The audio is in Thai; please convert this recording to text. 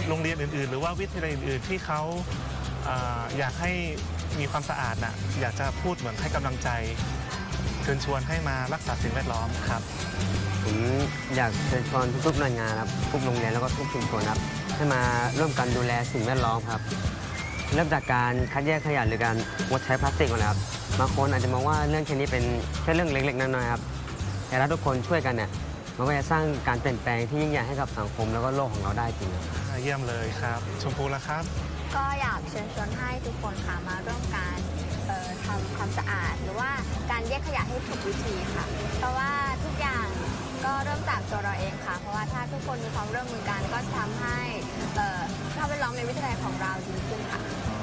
โรงเรียนอื่นๆหรือว่าวิทยาลัยอื่นๆที่เขาอยากให้มีความสะอาดน่ะอยากจะพูดเหมือนให้กำลังใจเชิญชวนให้มารักษาสิ่งแวดล้อมครับผมอยากเชิญชวนทุกๆหน่วยงานครับทุกโรงเรียนแล้วก็ทุกชุมชนครับให้มาร่วมกันดูแลสิ่งแวดล้อมครับเริ่มจากการคัดแยกขยะหรือการงดใช้พลาสติกก่อนครับบางคนอาจจะมองว่าเรื่องแค่นี้เป็นแค่เรื่องเล็กๆน้อยๆครับแต่ถ้าทุกคนช่วยกันเนี่ยมันก็จะสร้างการเปลี่ยนแปลงที่ยิ่งใหญ่ให้กับสังคมแล้วก็โลกของเราได้จริงครับเยี่ยมเลยครับชมพูละครับก็อยากเชิญชวนให้ทุกคนค่ะมาร่วมกันทำความสะอาดหรือว่าการแยกขยะให้ถูกวิธีค่ะเพราะว่าทุกอย่างก็เริ่มจากตัวเราเองค่ะเพราะว่าถ้าทุกคนมีความร่วมมือกันก็จะทำให้สภาพแวดล้อมในวิทยาลัยของเราดีขึ้นค่ะ